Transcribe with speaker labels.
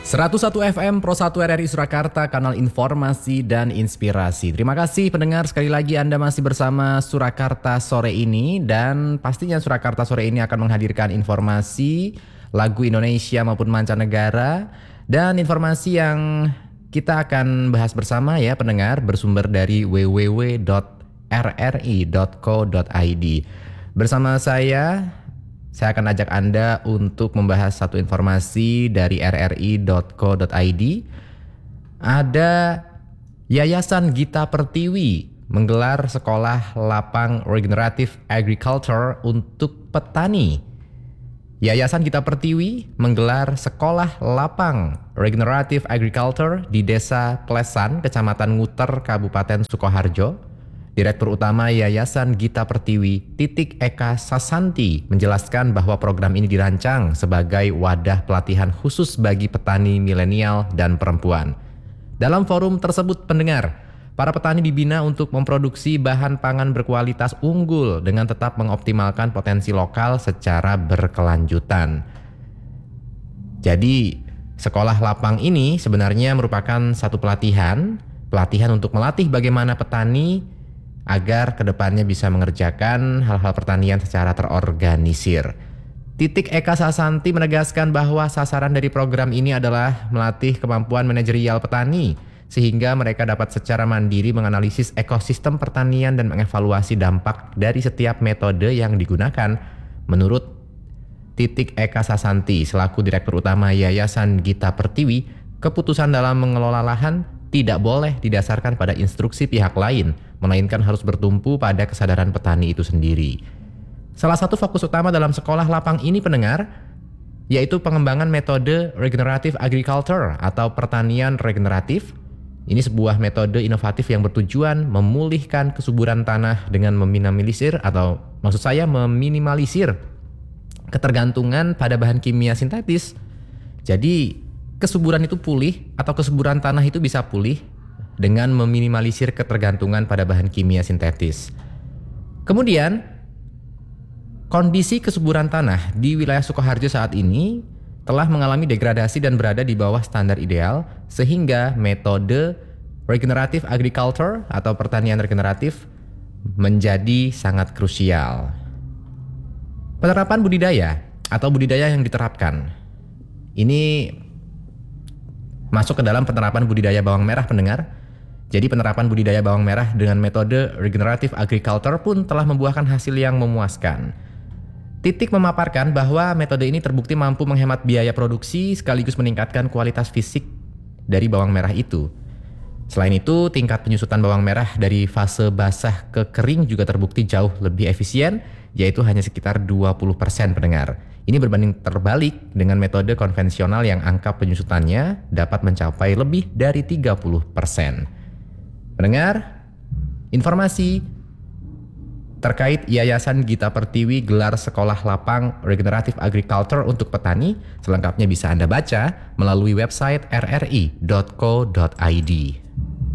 Speaker 1: 101 FM Pro 1 RRI Surakarta, kanal informasi dan inspirasi. Terima kasih pendengar, sekali lagi Anda masih bersama Surakarta sore ini. Dan pastinya Surakarta sore ini akan menghadirkan informasi lagu Indonesia maupun mancanegara. Dan informasi yang kita akan bahas bersama ya pendengar, bersumber dari www.rri.co.id. Bersama saya akan ajak Anda untuk membahas satu informasi dari rri.co.id. Ada Yayasan Gita Pertiwi menggelar sekolah lapang regeneratif agriculture untuk petani. Yayasan Gita Pertiwi menggelar sekolah lapang regeneratif agriculture di Desa Plesan, Kecamatan Nguter, Kabupaten Sukoharjo. Direktur Utama Yayasan Gita Pertiwi, Titik Eka Sasanti, menjelaskan bahwa program ini dirancang sebagai wadah pelatihan khusus bagi petani milenial dan perempuan. Dalam forum tersebut pendengar, para petani dibina untuk memproduksi bahan pangan berkualitas unggul dengan tetap mengoptimalkan potensi lokal secara berkelanjutan. Jadi, sekolah lapang ini sebenarnya merupakan satu pelatihan untuk melatih bagaimana petani agar kedepannya bisa mengerjakan hal-hal pertanian secara terorganisir. Titik Eka Sasanti menegaskan bahwa sasaran dari program ini adalah melatih kemampuan manajerial petani, sehingga mereka dapat secara mandiri menganalisis ekosistem pertanian dan mengevaluasi dampak dari setiap metode yang digunakan. Menurut Titik Eka Sasanti, selaku Direktur Utama Yayasan Gita Pertiwi, keputusan dalam mengelola lahan tidak boleh didasarkan pada instruksi pihak lain, melainkan harus bertumpu pada kesadaran petani itu sendiri. Salah satu fokus utama dalam sekolah lapang ini pendengar, yaitu pengembangan metode regenerative agriculture atau pertanian regeneratif. Ini sebuah metode inovatif yang bertujuan memulihkan kesuburan tanah dengan meminimalisir ketergantungan pada bahan kimia sintetis. Jadi kesuburan itu pulih atau kesuburan tanah itu bisa pulih dengan meminimalisir ketergantungan pada bahan kimia sintetis. Kemudian, kondisi kesuburan tanah di wilayah Sukoharjo saat ini telah mengalami degradasi dan berada di bawah standar ideal, sehingga metode regenerative agriculture atau pertanian regeneratif menjadi sangat krusial. Penerapan budidaya atau budidaya yang diterapkan ini masuk ke dalam penerapan budidaya bawang merah pendengar. Jadi penerapan budidaya bawang merah dengan metode regenerative agriculture pun telah membuahkan hasil yang memuaskan. Titik memaparkan bahwa metode ini terbukti mampu menghemat biaya produksi sekaligus meningkatkan kualitas fisik dari bawang merah itu. Selain itu, tingkat penyusutan bawang merah dari fase basah ke kering juga terbukti jauh lebih efisien, yaitu hanya sekitar 20% pendengar. Ini berbanding terbalik dengan metode konvensional yang angka penyusutannya dapat mencapai lebih dari 30%. Pendengar, informasi terkait Yayasan Gita Pertiwi gelar sekolah lapang regeneratif agriculture untuk petani, selengkapnya bisa Anda baca melalui website rri.co.id.